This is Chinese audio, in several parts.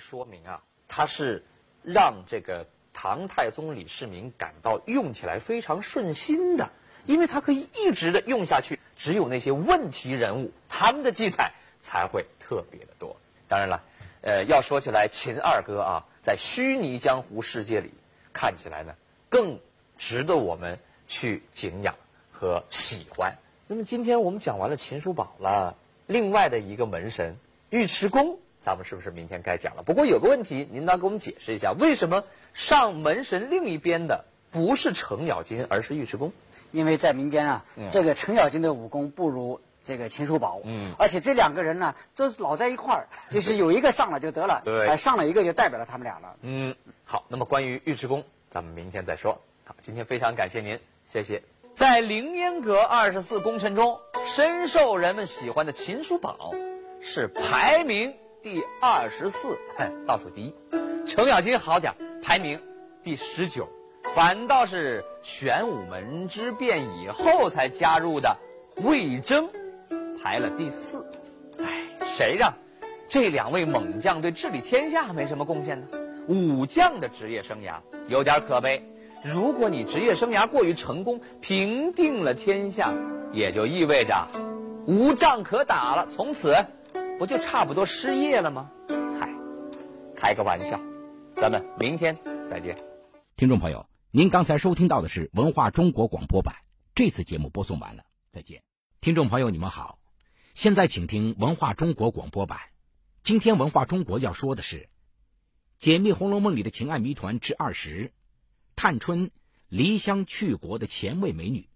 说明啊，它是让这个唐太宗李世民感到用起来非常顺心的，因为它可以一直的用下去。只有那些问题人物，他们的记载才会特别的多。当然了，要说起来，秦二哥啊，在虚拟江湖世界里看起来呢，更值得我们去敬仰和喜欢。那么今天我们讲完了秦叔宝了，另外的一个门神尉迟恭，咱们是不是明天该讲了？不过有个问题，您能给我们解释一下，为什么上门神另一边的不是程咬金，而是尉迟恭？ 因为在民间啊，这个程咬金的武功不如这个秦叔宝，而且这两个人呢，都是老在一块儿，就是有一个上了就得了， 对， 上了一个就代表了他们俩了。 好，那么关于尉迟恭，咱们明天再说。好，今天非常感谢您，谢谢。在凌烟阁24功臣中，深受人们喜欢的秦叔宝是排名第24，倒数第一。程咬金好点，排名第19。反倒是玄武门之变以后才加入的魏征排了第4。谁让这两位猛将对治理天下没什么贡献呢？武将的职业生涯有点可悲，如果你职业生涯过于成功，平定了天下，也就意味着无仗可打了，从此不就差不多失业了吗？开个玩笑，咱们明天再见。 听众朋友，您刚才收听到的是文化中国广播版，这次节目播送完了，再见。听众朋友你们好，现在请听文化中国广播版。今天文化中国要说的是解密《红楼梦》里的情爱谜团之20，探春离乡去国的前卫美女。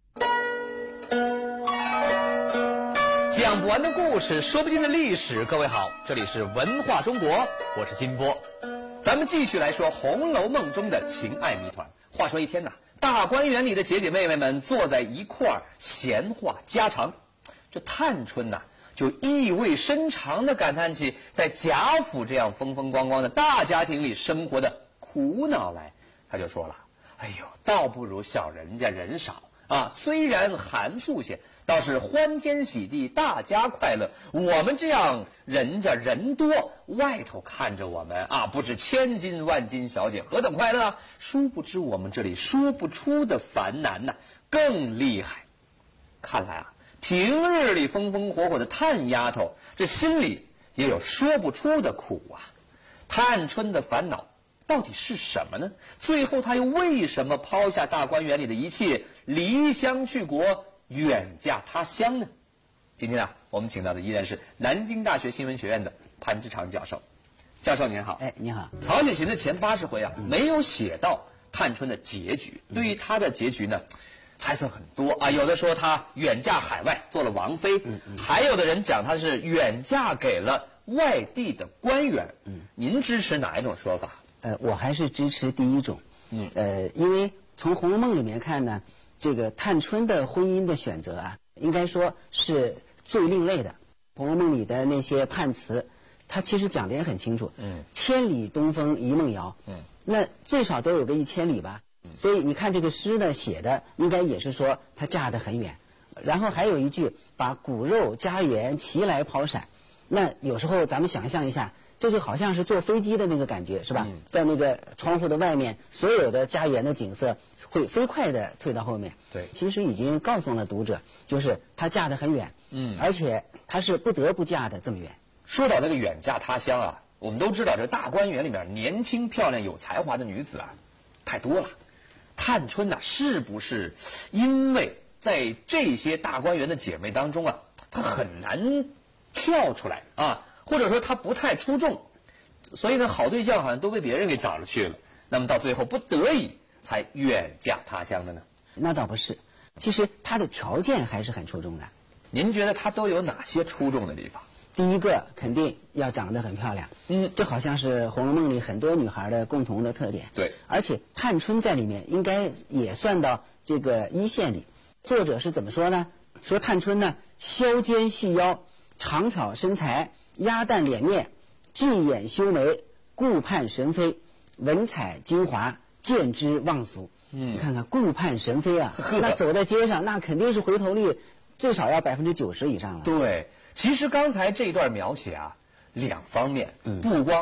讲不完的故事，说不尽的历史。各位好，这里是文化中国，我是金波。咱们继续来说《红楼梦》中的情爱谜团。话说一天呐，大观园里的姐姐妹妹们坐在一块儿闲话家常，这探春呐就意味深长地感叹起在贾府这样风风光光的大家庭里生活的苦恼来。她就说了：“哎呦，倒不如小人家人少啊，虽然寒素些，倒是欢天喜地，大家快乐。我们这样人家人多，外头看着我们啊，不知千金万金小姐何等快乐啊！殊不知我们这里说不出的烦难呐，更厉害。看来啊，平日里风风火火的探丫头，这心里也有说不出的苦啊。探春的烦恼到底是什么呢？最后她又为什么抛下大观园里的一切，离乡去国，远嫁他乡呢？今天啊，我们请到的依然是南京大学新闻学院的潘志长教授。教授您好。 你好。 曹雪芹的前80回啊，没有写到探春的结局。对于她的结局呢，猜测很多啊。有的说她远嫁海外做了王妃，还有的人讲她是远嫁给了外地的官员。您支持哪一种说法？ 我还是支持第一种。因为从《红楼梦》里面看呢，这个探春的婚姻的选择啊，应该说是最另类的。《红楼梦》里的那些判词，它其实讲的也很清楚。千里东风一梦遥。那最少都有个1000里吧。所以你看这个诗呢写的，应该也是说她嫁得很远。然后还有一句把骨肉家园齐来抛闪。那有时候咱们想象一下，这就好像是坐飞机的那个感觉，是吧？在那个窗户的外面，所有的家园的景色会飞快地退到后面。 对， 其实已经告诉了读者，就是她嫁得很远，而且她是不得不嫁的这么远。 说到这个远嫁他乡啊，我们都知道这大观园里面年轻漂亮有才华的女子啊太多了。探春呐，是不是因为在这些大观园的姐妹当中啊，她很难跳出来啊，或者说她不太出众，所以呢，好对象好像都被别人给找了去了。那么到最后不得已才远嫁他乡的呢？ 那倒不是，其实她的条件还是很出众的。 您觉得她都有哪些出众的地方？ 第一个肯定要长得很漂亮，这好像是《红楼梦》里很多女孩的共同的特点。 对， 而且探春在里面应该也算到这个一线里。作者是怎么说呢？说探春呢，削肩细腰，长挑身材，鸭蛋脸面，俊眼修眉，顾盼神飞，文采精华，见之忘俗。你看看顾盼神飞啊，那走在街上，那肯定是回头率最少要90%以上了。 对，其实刚才这段描写啊，两方面，不光是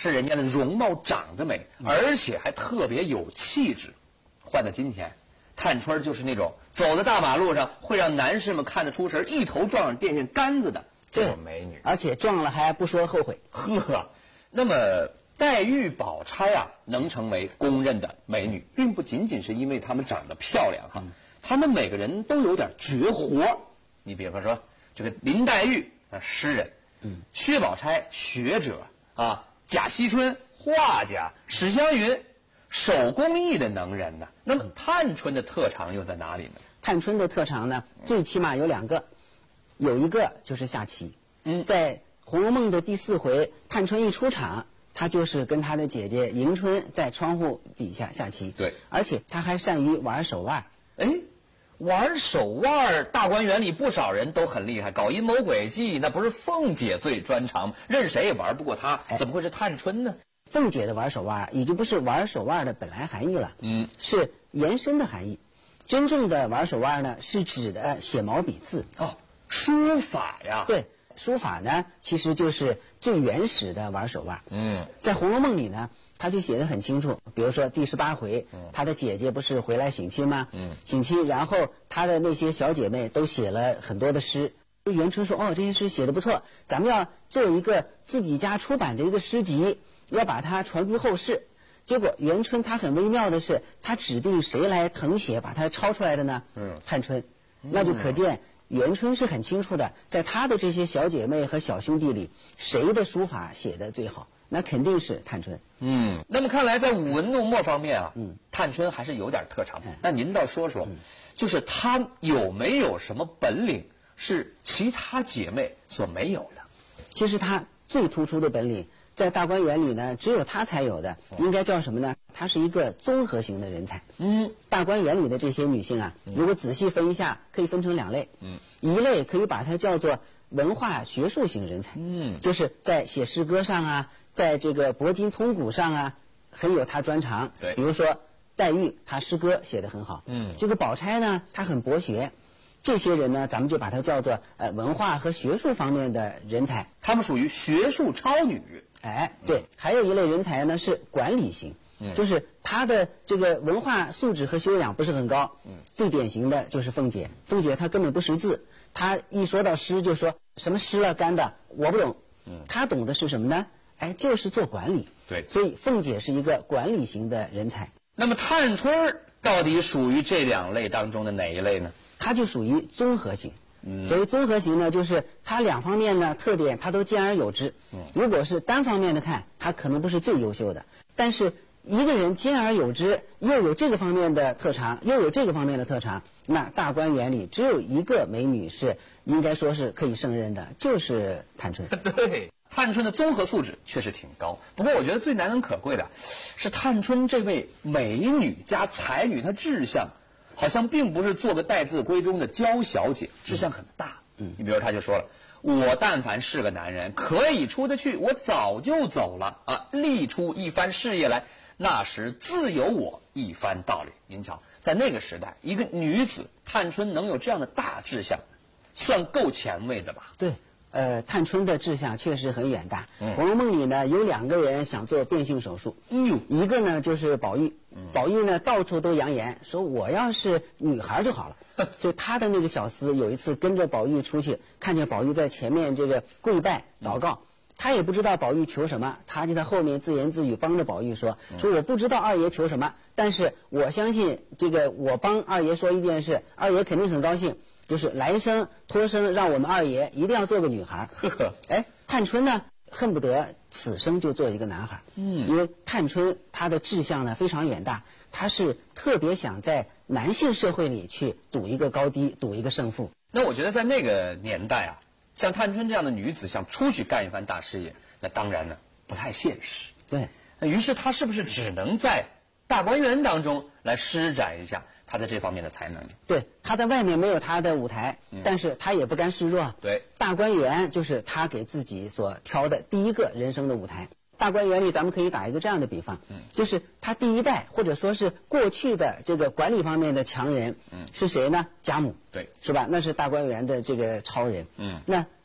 是人家的容貌长得美，而且还特别有气质。换到今天，探春就是那种走在大马路上会让男士们看得出神，一头撞上电线杆子的这种美女， 而且撞了还不说后悔。 呵，那么黛玉、宝钗啊，能成为公认的美女，并不仅仅是因为她们长得漂亮哈，她们每个人都有点绝活。你比方说这个林黛玉啊，诗人；薛宝钗学者啊，贾惜春画家，史湘云手工艺的能人呢。那么探春的特长又在哪里呢？ 探春的特长呢，最起码有2个，有一个就是下棋。在《红楼梦》的第4回，探春一出场，她就是跟她的姐姐迎春在窗户底下下棋。 对， 而且她还善于玩手腕。 玩手腕，大观园里不少人都很厉害，搞阴谋诡计，那不是凤姐最专长吗？任谁也玩不过她，怎么会是探春呢？ 凤姐的玩手腕已经不是玩手腕的本来含义了，是延伸的含义。真正的玩手腕呢，是指的写毛笔字。 书法呀。 对，书法呢，其实就是最原始的玩手腕。在《红楼梦》里呢，他就写得很清楚。比如说第18回，他的姐姐不是回来省亲吗？省亲，然后他的那些小姐妹都写了很多的诗。元春说：“这些诗写得不错，咱们要做一个自己家出版的一个诗集，要把它传入后世。”结果元春她很微妙的是，她指定谁来誊写把它抄出来的呢？探春。那就可见元春是很清楚的，在她的这些小姐妹和小兄弟里，谁的书法写得最好？那肯定是探春。 那么看来在舞文弄墨方面啊，探春还是有点特长。那您倒说说，就是她有没有什么本领是其他姐妹所没有的？ 其实她最突出的本领，在大观园里呢，只有她才有的，应该叫什么呢？她是一个综合型的人才。大观园里的这些女性啊，如果仔细分一下，可以分成2类。一类可以把它叫做文化学术型人才，就是在写诗歌上啊，在这个博今通古上啊，很有她专长。 对， 比如说黛玉，她诗歌写得很好。这个宝钗呢，她很博学。这些人呢，咱们就把它叫做文化和学术方面的人才， 他们属于学术超女。 对，还有一类人才呢是管理型，就是他的这个文化素质和修养不是很高。最典型的就是凤姐，凤姐她根本不识字，她一说到诗就说什么诗了干的我不懂。她懂的是什么呢？就是做管理。 对， 所以凤姐是一个管理型的人才。 那么探春到底属于这2类当中的哪一类呢？ 它就属于综合型。所谓综合型呢，就是它2方面呢特点它都兼而有之。如果是单方面的看，它可能不是最优秀的，但是一个人兼而有之，又有这个方面的特长，又有这个方面的特长，那大观园里只有一个美女是应该说是可以胜任的，就是探春。 对，探春的综合素质确实挺高。不过我觉得最难能可贵的是探春这位美女加才女，她志向好像并不是做个待字闺中的娇小姐，志向很大。你比如他就说了，我但凡是个男人，可以出得去，我早就走了啊，立出一番事业来，那时自有我一番道理。您瞧，在那个时代，一个女子探春能有这样的大志向，算够前卫的吧？ 对。探春的志向确实很远大。红楼梦里呢有2个人想做变性手术，一个呢就是宝玉。宝玉呢到处都扬言说我要是女孩就好了。所以他的那个小厮有一次跟着宝玉出去，看见宝玉在前面这个跪拜祷告，他也不知道宝玉求什么，他就在后面自言自语帮着宝玉说我不知道二爷求什么，但是我相信这个我帮二爷说一件事，二爷肯定很高兴，就是来生托生让我们二爷一定要做个女孩。探春呢恨不得此生就做一个男孩。因为探春她的志向呢非常远大，她是特别想在男性社会里去赌一个高低，赌一个胜负。 那我觉得在那个年代啊，像探春这样的女子想出去干一番大事业，那当然呢不太现实。 对， 于是她是不是只能在大观园当中来施展一下她在这方面的才能？ 对，她在外面没有她的舞台，但是她也不甘示弱。 对， 大观园就是她给自己所挑的第一个人生的舞台。大观园里咱们可以打一个这样的比方，就是她第一代或者说是过去的这个管理方面的强人，是谁呢？贾母。 对， 是吧？那是大观园的这个超人。那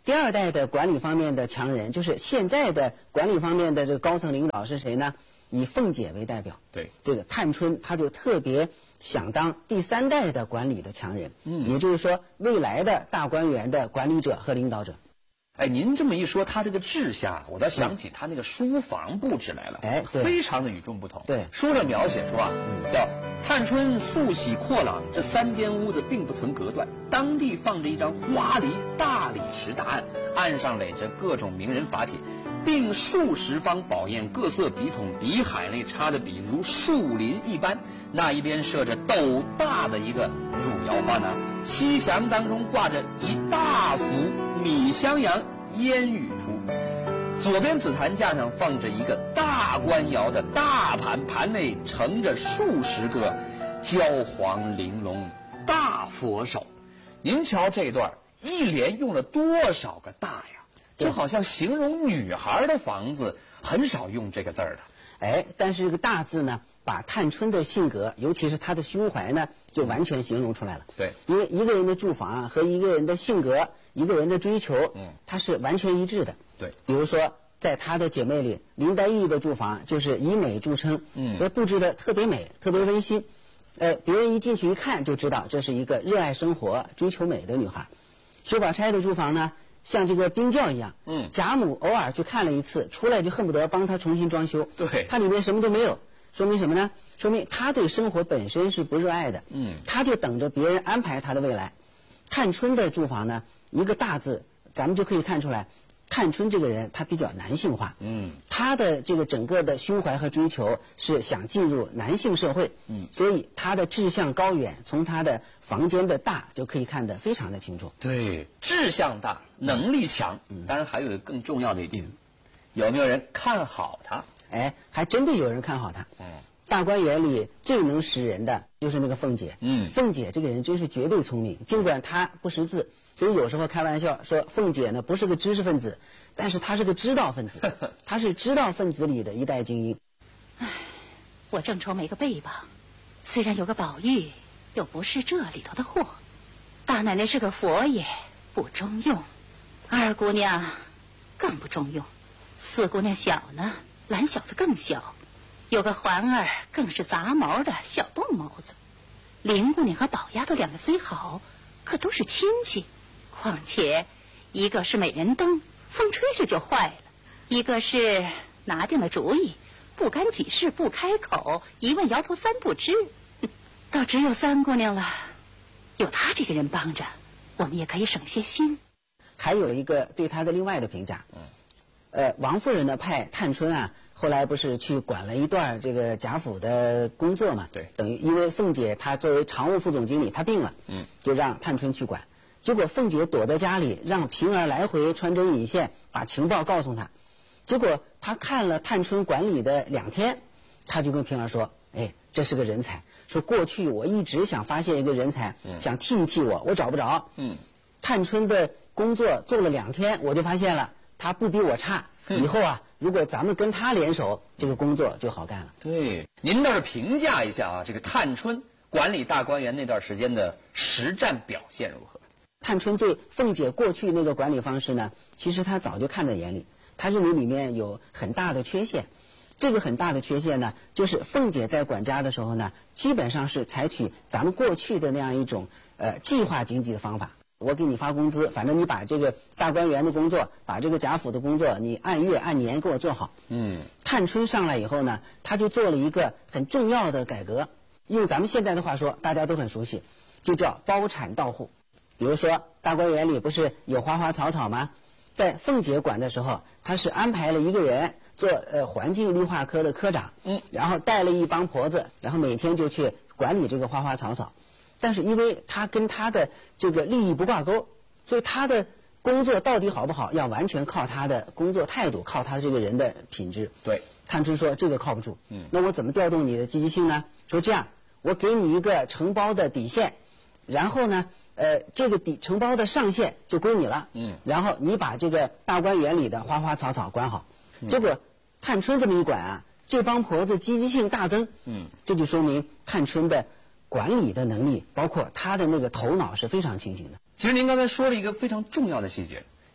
第二代的管理方面的强人，就是现在的管理方面的这个高层领导是谁呢？以凤姐为代表。 对， 这个探春她就特别想当第3代的管理的强人，也就是说未来的大观园的管理者和领导者。 哎，您这么一说，他这个志向，我倒想起他那个书房布置来了， 哎，对， 非常的与众不同。 对， 书上描写说啊，叫探春素喜阔朗，这3间屋子并不曾隔断，当地放着一张花梨大理石大案，案上垒着各种名人法帖，并数十方宝砚，各色笔筒，笔海内插的笔如树林一般。那一边设着斗大的一个汝窑花篮，西墙当中挂着一大幅米襄阳烟雨图，左边紫檀架上放着一个大官窑的大盘，盘内盛着数十个焦黄玲珑大佛手。您瞧这段一连用了多少个大呀？这好像形容女孩的房子很少用这个字儿的。 哎，但是这个大字呢，把探春的性格，尤其是她的胸怀呢，就完全形容出来了。 对， 因为一个人的住房和一个人的性格、一个人的追求，它是完全一致的。 对， 比如说在她的姐妹里，林黛玉的住房就是以美著称，布置的特别美、特别温馨。别人一进去一看就知道这是一个热爱生活、追求美的女孩。薛宝钗的住房呢，像这个冰窖一样，贾母偶尔去看了一次，出来就恨不得帮她重新装修。 对， 它里面什么都没有，说明什么呢？说明她对生活本身是不热爱的。她就等着别人安排她的未来。探春的住房呢，一个大字，咱们就可以看出来，探春这个人她比较男性化。她的这个整个的胸怀和追求是想进入男性社会。所以她的志向高远，从她的房间的大就可以看得非常的清楚。 对，志向大，能力强。当然还有一个更重要的一点，有没有人看好他？ 哎，还真的有人看好他。大观园里最能识人的就是那个凤姐。凤姐这个人真是绝对聪明，尽管她不识字，所以有时候开玩笑说凤姐呢不是个知识分子，但是她是个知道分子，她是知道分子里的一代精英。 唉，我正愁没个背膀，虽然有个宝玉，又不是这里头的货。大奶奶是个佛爷，不中用；二姑娘更不中用；四姑娘小呢，懒小子更小；有个环儿更是杂毛的小动毛子。林姑娘和宝丫头两个虽好，可都是亲戚，况且一个是美人灯，风吹着就坏了；一个是拿定了主意，不干几事不开口，一问摇头三不知。倒只有三姑娘了，有她这个人帮着，我们也可以省些心。 还有一个对她的另外的评价，王夫人呢派探春啊，后来不是去管了一段这个贾府的工作嘛？ 对， 等于因为凤姐她作为常务副总经理，她病了，就让探春去管。结果凤姐躲在家里，让平儿来回穿针引线，把情报告诉她。结果她看了探春管理的2天，她就跟平儿说：“哎，这是个人才。说过去我一直想发现一个人才，想替一替我找不着。探春的工作做了2天，我就发现了，她不比我差。以后啊，如果咱们跟她联手，这个工作就好干了。” 对，您倒是评价一下啊，这个探春管理大观园那段时间的实战表现如何？ 探春对凤姐过去那个管理方式呢，其实她早就看在眼里，她认为里面有很大的缺陷。这个很大的缺陷呢，就是凤姐在管家的时候呢，基本上是采取咱们过去的那样一种计划经济的方法。我给你发工资，反正你把这个大观园的工作，把这个贾府的工作，你按月按年给我做好。探春上来以后呢，她就做了一个很重要的改革，用咱们现在的话说，大家都很熟悉，就叫包产到户。比如说大观园里不是有花花草草吗？在凤姐管的时候，她是安排了一个人做环境绿化科的科长，然后带了一帮婆子，然后每天就去管理这个花花草草。但是因为他跟他的这个利益不挂钩，所以他的工作到底好不好，要完全靠他的工作态度，靠他这个人的品质。 对， 探春说这个靠不住。那我怎么调动你的积极性呢？说这样，我给你一个承包的底线，然后呢，这个承包的上限就归你了。然后你把这个大观园里的花花草草管好。结果探春这么一管啊，这帮婆子积极性大增。这就说明探春的管理的能力，包括他的那个头脑是非常清醒的。 其实您刚才说了一个非常重要的细节，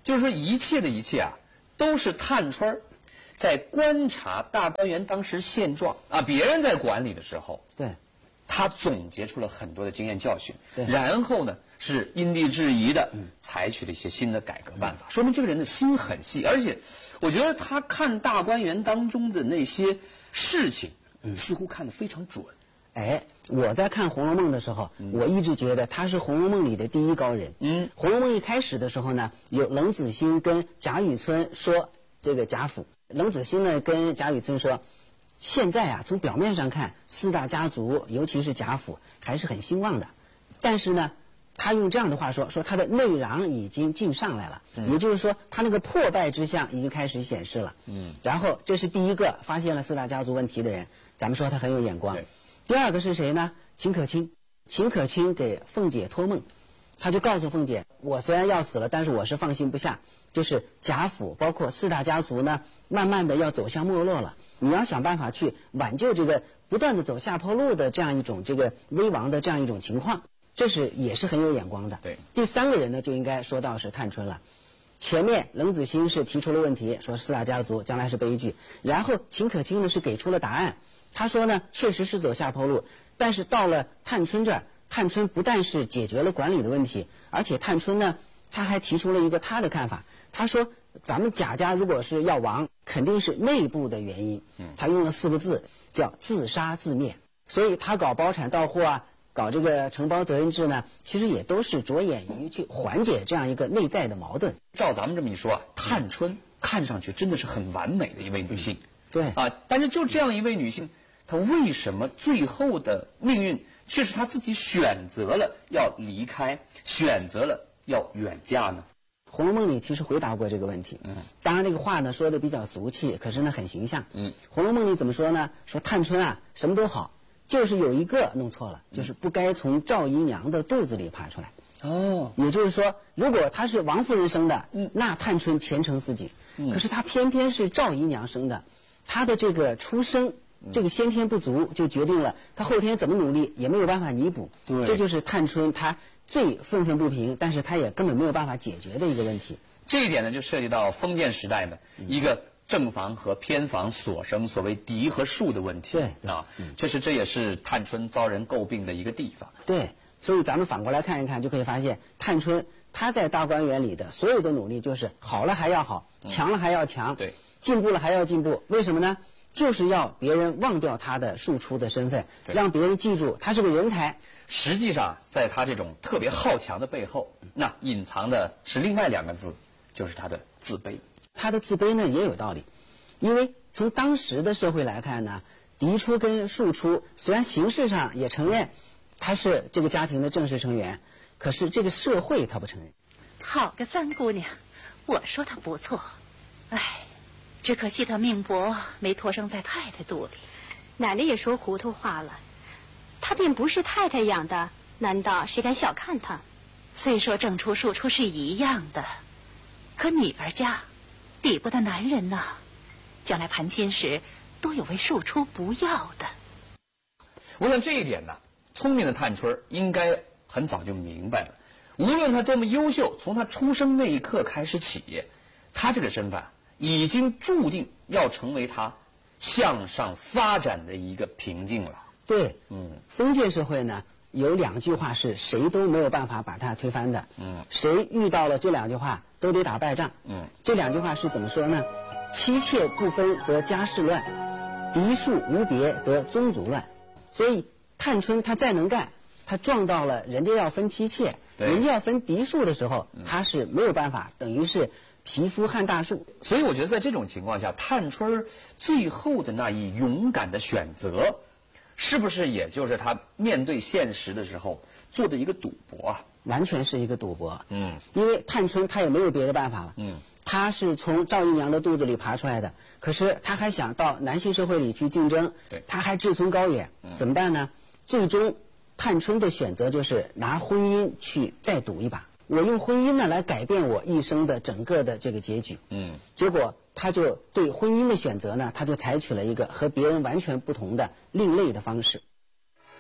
就是说一切的一切啊，都是探春儿在观察大观园当时现状啊，别人在管理的时候， 对， 他总结出了很多的经验教训， 对， 然后呢是因地制宜的采取了一些新的改革办法，说明这个人的心很细，而且我觉得他看大观园当中的那些事情，似乎看得非常准。 哎，我在看《红楼梦》的时候，我一直觉得他是《红楼梦》里的第一高人。红楼梦》一开始的时候呢，有冷子兴跟贾雨村说这个贾府，冷子兴呢跟贾雨村说，现在啊从表面上看，四大家族尤其是贾府还是很兴旺的，但是呢，他用这样的话说他的内禳已经进上来了，也就是说他那个破败之象已经开始显示了。然后这是第一个发现了四大家族问题的人，咱们说他很有眼光。第二个是谁呢？秦可卿。秦可卿给凤姐托梦，他就告诉凤姐，我虽然要死了，但是我是放心不下，就是贾府包括四大家族呢，慢慢的要走向没落了，你要想办法去挽救这个不断的走下坡路的这样一种这个危亡的这样一种情况，这是也是很有眼光的。 对， 第三个人呢就应该说到是探春了。前面冷子兴是提出了问题，说四大家族将来是悲剧，然后秦可卿呢是给出了答案。他说呢，确实是走下坡路，但是到了探春这儿，探春不但是解决了管理的问题，而且探春呢，他还提出了一个他的看法。他说，咱们贾家如果是要亡，肯定是内部的原因。他用了4个字，叫自杀自灭。所以他搞包产到户啊，搞这个承包责任制呢，其实也都是着眼于去缓解这样一个内在的矛盾。 照咱们这么一说啊，探春看上去真的是很完美的一位女性。 对啊，但是就这样一位女性，她为什么最后的命运却是她自己选择了要离开，选择了要远嫁呢？ 《红楼梦》里其实回答过这个问题。当然这个话呢说的比较俗气，可是呢很形象。《红楼梦》里怎么说呢？说探春啊什么都好，就是有一个弄错了，就是不该从赵姨娘的肚子里爬出来。 哦， 也就是说，如果她是王夫人生的，那探春前程似锦。可是她偏偏是赵姨娘生的，她的这个出生，这个先天不足，就决定了她后天怎么努力也没有办法弥补。 对， 这就是探春她最愤愤不平，但是她也根本没有办法解决的一个问题。 这一点呢，就涉及到封建时代的一个正房和偏房所生所谓嫡和庶的问题。 对啊，这也是探春遭人诟病的一个地方。 对，所以咱们反过来看一看，就可以发现探春她在大观园里的所有的努力，就是好了还要好，强了还要强， 对， 进步了还要进步。为什么呢？就是要别人忘掉她的庶出的身份，让别人记住她是个人才。 实际上，在她这种特别好强的背后，那隐藏的是另外2个字，就是她的自卑。 她的自卑呢也有道理，因为从当时的社会来看呢，嫡出跟庶出虽然形式上也承认她是这个家庭的正式成员，可是这个社会她不承认。 好个三姑娘，我说她不错，哎，只可惜她命薄，没托生在太太肚里。 奶奶也说糊涂话了，她并不是太太养的，难道谁敢小看她？ 虽说正出庶出是一样的，可女儿家比不得男人呐，将来盘亲时多有为庶出不要的。 我想这一点呢，聪明的探春应该很早就明白了。无论她多么优秀，从她出生那一刻开始起，她这个身份已经注定要成为她向上发展的一个瓶颈了。 对，封建社会呢有2句话是谁都没有办法把它推翻的。谁遇到了这2句话都得打败仗。这2句话是怎么说呢？妻妾不分则家事乱，嫡庶无别则宗族乱。所以探春她再能干，她撞到了人家要分妻妾，人家要分嫡庶的时候，她是没有办法，等于是匹夫撼大树。 所以我觉得在这种情况下，探春最后的那一勇敢的选择，是不是也就是她面对现实的时候做的一个赌博啊？ 完全是一个赌博。因为探春她也没有别的办法了。她是从赵姨娘的肚子里爬出来的，可是她还想到男性社会里去竞争，她还志存高远，怎么办呢？最终探春的选择就是拿婚姻去再赌一把，我用婚姻呢来改变我一生的整个的这个结局。结果她就对婚姻的选择呢，她就采取了一个和别人完全不同的另类的方式。